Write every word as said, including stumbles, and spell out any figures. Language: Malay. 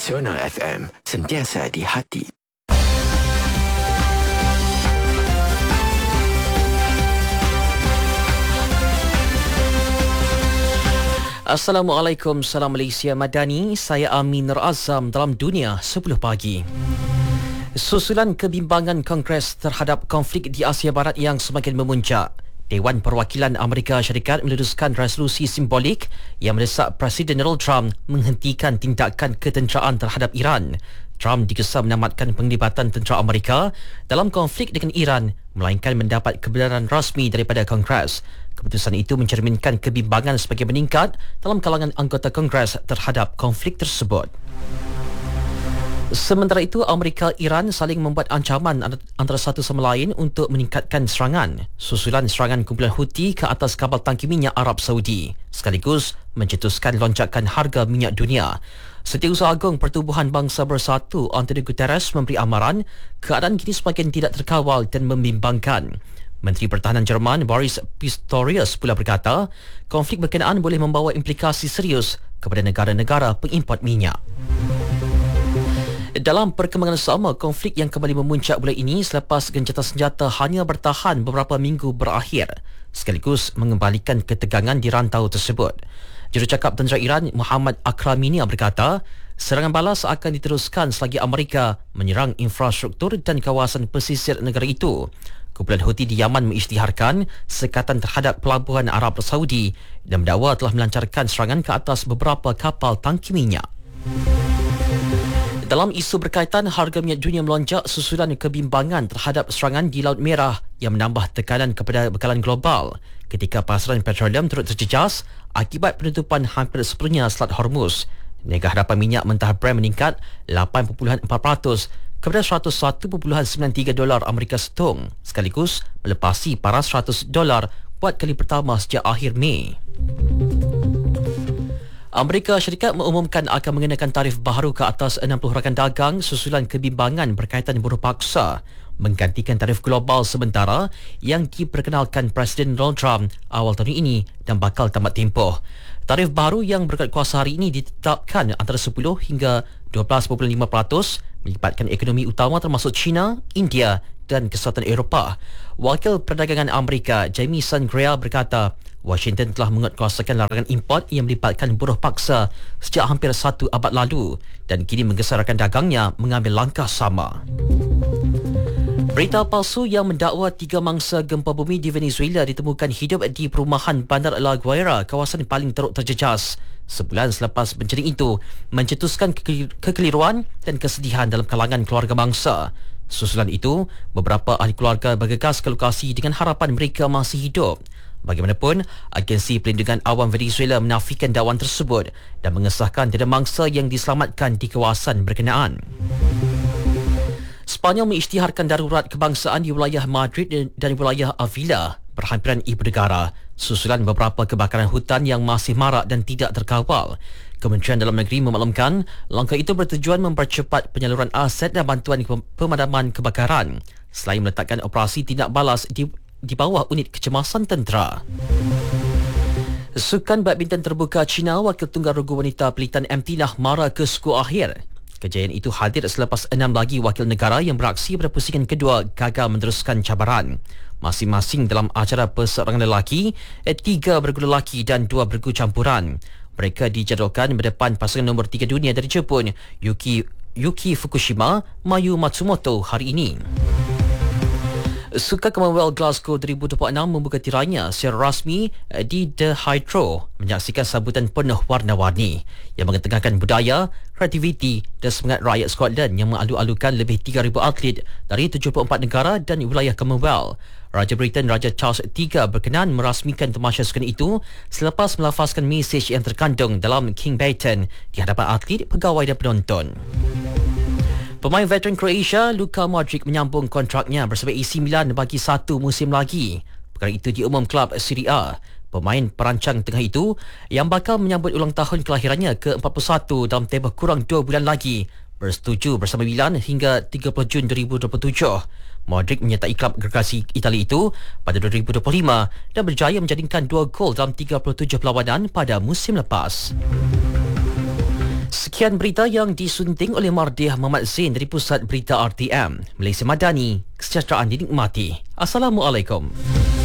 Nasional F M, sentiasa di hati. Assalamualaikum, salam Malaysia Madani. Saya Amin Nur Azam dalam Dunia sepuluh pagi. Susulan kebimbangan Kongres terhadap konflik di Asia Barat yang semakin memuncak, Dewan Perwakilan Amerika Syarikat meneruskan resolusi simbolik yang mendesak Presiden Donald Trump menghentikan tindakan ketenteraan terhadap Iran. Trump dikesan menamatkan penglibatan tentera Amerika dalam konflik dengan Iran, melainkan mendapat kebenaran rasmi daripada Kongres. Keputusan itu mencerminkan kebimbangan semakin meningkat dalam kalangan anggota Kongres terhadap konflik tersebut. Sementara itu, Amerika Iran saling membuat ancaman antara satu sama lain untuk meningkatkan serangan susulan serangan kumpulan Houthi ke atas kapal tangki minyak Arab Saudi, sekaligus mencetuskan lonjakan harga minyak dunia. Setiausaha Agung Pertubuhan Bangsa Bersatu Antonio Guterres memberi amaran keadaan kini semakin tidak terkawal dan membimbangkan. Menteri Pertahanan Jerman Boris Pistorius pula berkata, konflik berkenaan boleh membawa implikasi serius kepada negara-negara pengimport minyak. Dalam perkembangan sama, konflik yang kembali memuncak bulan ini selepas gencatan senjata hanya bertahan beberapa minggu berakhir, sekaligus mengembalikan ketegangan di rantau tersebut. Jurucakap Tentera Iran Muhammad Akraminia berkata, serangan balas akan diteruskan selagi Amerika menyerang infrastruktur dan kawasan pesisir negara itu. Kumpulan Houthi di Yaman mengisytiharkan sekatan terhadap pelabuhan Arab Saudi dan mendakwa telah melancarkan serangan ke atas beberapa kapal tangki minyak. Dalam isu berkaitan harga minyak dunia melonjak susulan kebimbangan terhadap serangan di Laut Merah yang menambah tekanan kepada bekalan global ketika pasaran petroleum turut terjejas akibat penutupan hampir sepenuhnya Selat Hormuz. Nega hadapan minyak mentah Brent meningkat lapan perpuluhan empat peratus kepada seratus satu perpuluhan sembilan tiga dolar Amerika Setung, sekaligus melepasi paras seratus dolar buat kali pertama sejak akhir Mei. Amerika Syarikat mengumumkan akan mengenakan tarif baharu ke atas enam puluh rakan dagang susulan kebimbangan berkaitan buruh paksa, menggantikan tarif global sementara yang diperkenalkan Presiden Donald Trump awal tahun ini dan bakal tamat tempoh. Tarif baru yang berkat kuasa hari ini ditetapkan antara sepuluh hingga dua belas perpuluhan lima peratus melibatkan ekonomi utama termasuk China, India dan Kesatuan Eropah. Wakil Perdagangan Amerika Jamieson Greer berkata, Washington telah menguatkuasakan larangan import yang melibatkan buruh paksa sejak hampir satu abad lalu dan kini menggesarkan dagangnya mengambil langkah sama. Berita palsu yang mendakwa tiga mangsa gempa bumi di Venezuela ditemukan hidup di perumahan Bandar La Guaira, kawasan paling teruk terjejas, sebulan selepas bencana itu mencetuskan kekeliruan dan kesedihan dalam kalangan keluarga mangsa. Susulan itu, beberapa ahli keluarga bergegas ke lokasi dengan harapan mereka masih hidup. Bagaimanapun, Agensi Perlindungan Awam Venezuela menafikan dakwaan tersebut dan mengesahkan tiada mangsa yang diselamatkan di kawasan berkenaan. Sepanyol mengisytiharkan darurat kebangsaan di wilayah Madrid dan wilayah Avila, berhampiran ibu negara, susulan beberapa kebakaran hutan yang masih marak dan tidak terkawal. Kementerian Dalam Negeri memaklumkan langkah itu bertujuan mempercepat penyaluran aset dan bantuan pemadaman kebakaran selain meletakkan operasi tindak balas di di bawah unit kecemasan tentera. Sukan badminton terbuka China, wakil tunggal regu wanita pelitan M T Nah mara ke skor akhir. Kejayaan itu hadir selepas enam lagi wakil negara yang beraksi pada pusingan kedua gagal meneruskan cabaran. Masing-masing dalam acara perseorangan lelaki, tiga bergu lelaki dan dua bergu campuran. Mereka dijadualkan berdepan pasangan nombor tiga dunia dari Jepun, Yuki Yuki Fukushima, Mayu Matsumoto hari ini. Sukan Commonwealth Glasgow dua ribu dua puluh enam membuka tirainya secara rasmi di The Hydro, menyaksikan sambutan penuh warna-warni yang mengetengahkan budaya, kreativiti dan semangat rakyat Scotland yang mengalu-alukan lebih tiga ribu atlet dari tujuh puluh empat negara dan wilayah Commonwealth. Raja Britain Raja Charles ketiga berkenan merasmikan tamasya sukan itu selepas melafazkan mesej yang terkandung dalam King Baton di hadapan atlet, pegawai dan penonton. Pemain veteran Croatia Luka Modric menyambung kontraknya bersama A C Milan bagi satu musim lagi. Perkara itu diumum klub Serie A. Pemain perancang tengah itu yang bakal menyambut ulang tahun kelahirannya ke empat puluh satu dalam tempoh kurang dua bulan lagi bersetuju bersama Milan hingga tiga puluh Jun dua ribu dua puluh tujuh. Modric menyertai klub gergasi Itali itu pada dua ribu dua puluh lima dan berjaya menjadikan dua gol dalam tiga puluh tujuh perlawanan pada musim lepas. Sekian berita yang disunting oleh Mardiah Muhammad Zain dari Pusat Berita R T M. Malaysia Madani, kesejahteraan dinikmati. Assalamualaikum.